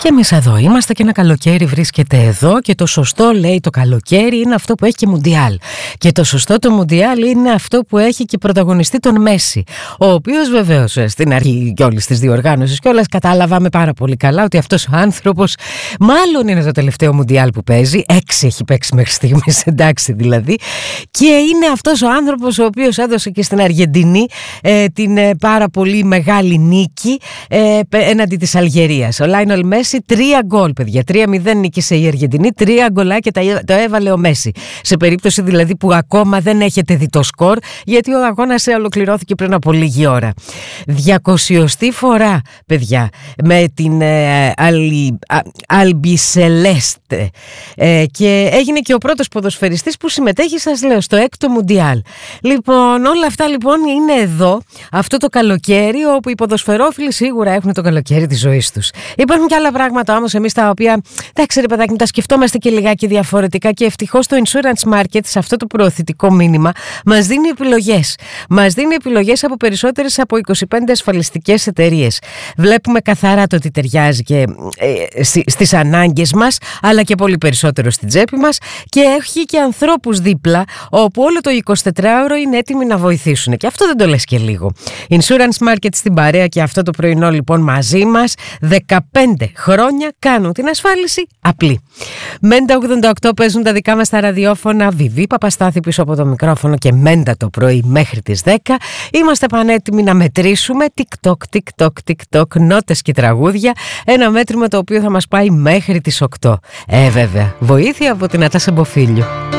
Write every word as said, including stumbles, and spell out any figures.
Και εμείς εδώ είμαστε και ένα καλοκαίρι βρίσκεται εδώ και το σωστό, λέει, το καλοκαίρι είναι αυτό που έχει και Μουντιάλ. Και το σωστό το Μουντιάλ είναι αυτό που έχει και πρωταγωνιστή τον Μέση, ο οποίος βεβαίως στην αρχή και όλης της διοργάνωσης και όλας κατάλαβαμε πάρα πολύ καλά ότι αυτός ο άνθρωπος μάλλον είναι το τελευταίο Μουντιάλ που παίζει. Έξι έχει παίξει μέχρι στιγμής, εντάξει δηλαδή. Και είναι αυτός ο άνθρωπος ο οποίος έδωσε και στην Αργεντινή ε, την ε, πάρα πολύ μεγάλη νίκη ε, έναντι της Αλγερίας. Ο Λάιονελ Μέση, τρία γκολ, παιδιά. τρία μηδέν νίκησε η Αργεντινή, τρία γκολάκια το έβαλε ο Μέση. Σε περίπτωση δηλαδή που ακόμα δεν έχετε δει το σκορ, γιατί ο αγώνας ολοκληρώθηκε πριν από λίγη ώρα. Διακοσιωστή φορά, παιδιά, με την ε, Αλι, α, Αλμπισελέστε. Ε, και έγινε και ο πρώτος ποδοσφαιριστής που συμμετέχει, σας λέω, στο έκτο Μουντιάλ. Λοιπόν, όλα αυτά λοιπόν είναι εδώ, αυτό το καλοκαίρι, όπου οι ποδοσφαιρόφιλοι σίγουρα έχουν το καλοκαίρι της ζωής τους. Υπάρχουν και άλλα πράγματα όμως εμείς τα οποία, εντάξει ρε παιδάκι, τα σκεφτόμαστε και λιγάκι διαφορετικά και ευτυχώς το insurance market σε αυτό το προωθητικό μήνυμα μας δίνει επιλογές. Μας δίνει επιλογές από περισσότερες από είκοσι πέντε ασφαλιστικές εταιρείες. Βλέπουμε καθαρά το ότι ταιριάζει και ε, στις ανάγκες μας, αλλά και πολύ περισσότερο στην τσέπη μας, και έχει και ανθρώπους δίπλα όπου όλο το εικοσιτετράωρο είναι έτοιμοι να βοηθήσουν. Και αυτό δεν το λες και λίγο. Insurance Market στην παρέα και αυτό το πρωινό λοιπόν μαζί μας. δεκαπέντε χρόνια κάνουν την ασφάλιση απλή. Μέντα ογδόντα οκτώ παίζουν τα δικά μας τα ραδιόφωνα. Βιβί Παπαστάθη πίσω από το μικρόφωνο και Μέντα το πρωί μέχρι τις δέκα. Είμαστε πανέτοιμοι να μετρήσουμε TikTok, TikTok, TikTok, νότες και τραγούδια. Ένα μέτρημα το οποίο θα μας πάει μέχρι τις οκτώ. Ε, βέβαια, βοήθεια από την Ατάσα Μποφίλιο.